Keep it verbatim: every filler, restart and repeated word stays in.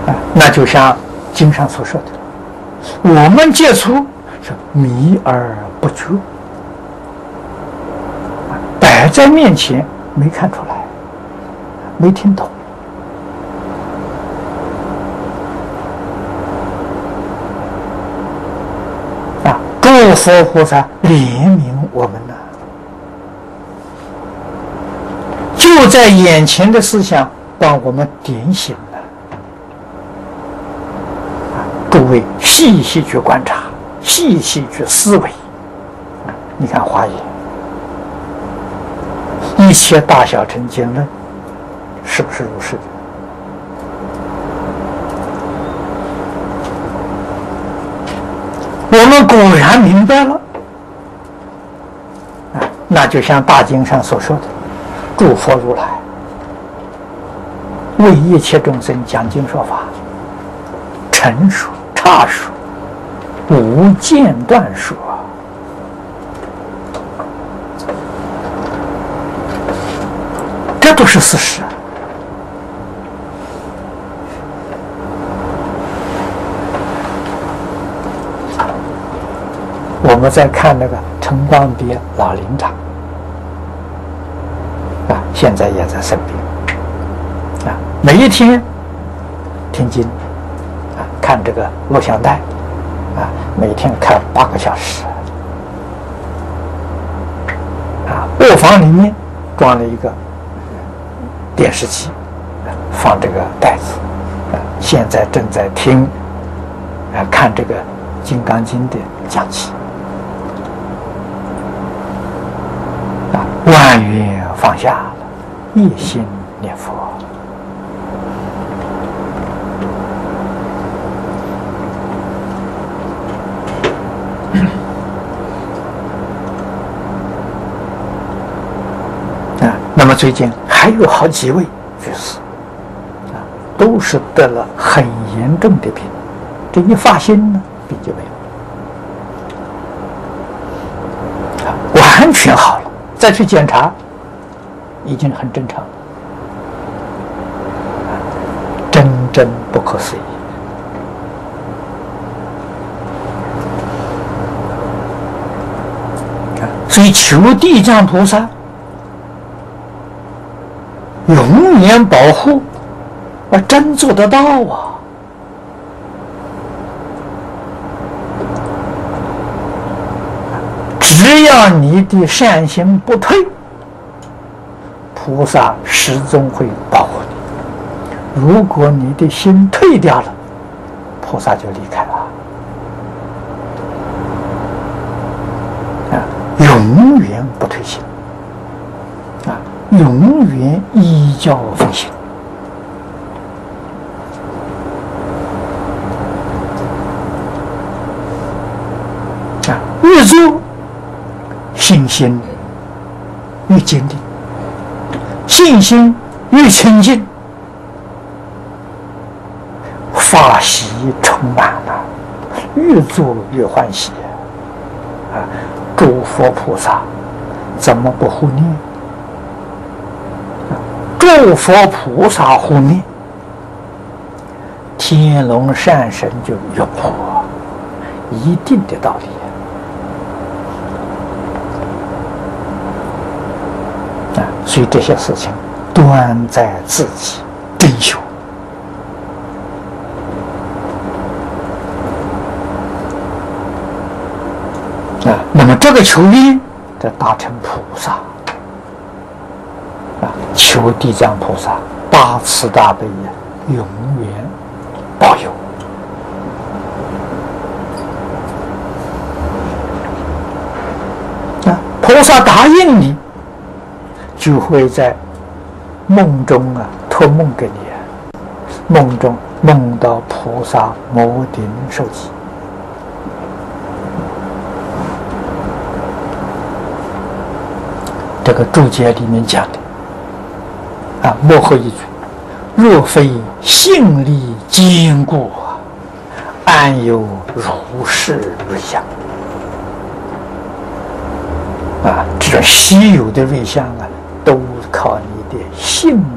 啊，那就像经上所说的，我们接触是迷而不觉，摆在面前没看出来，没听懂。啊，诸佛菩萨怜悯我们呢，就在眼前的思想帮我们点醒了。啊，诸位细细去观察，细细去思维。你看华严，一切大小乘经论，是不是如是的？我们果然明白了，啊，那就像大经上所说的，诸佛如来为一切众生讲经说法，陈说、阐说，无间断说。这都是事实。我们在看那个陈光别老林长啊，现在也在生病啊，每一天听经啊，看这个录像带啊，每天看八个小时啊，卧房里面装了一个电视机，放这个带子，啊，现在正在听，啊，看这个《金刚经》的讲题，啊，万缘放下了，一心念佛。啊，那么最近还有好几位居士啊，都是得了很严重的病，这一发心呢，病就没有，啊，完全好了，再去检查，已经很正常了，啊，真真不可思议。啊，所以求地藏菩萨永远保护，我真做得到啊！只要你的善心不退，菩萨始终会保护你。如果你的心退掉了，菩萨就离开了。啊，永远不退心。啊，永远依教奉行。啊，越做信心越坚定，信心越清净，法喜充满了，越做越欢喜。啊，诸佛菩萨怎么不护念？诸佛菩萨护念，天龙善神就拥护，一定的道理。啊，所以这些事情端在自己真修。啊，那么这个求愿，这大乘菩萨。求地藏菩萨大慈大悲呀，永远保佑。啊，菩萨答应你，就会在梦中啊托梦给你啊，梦中梦到菩萨摩顶受记。这个注解里面讲的。啊，幕后一句：若非信力坚固，安有如是瑞相？啊，这种稀有的瑞相啊，都靠你的信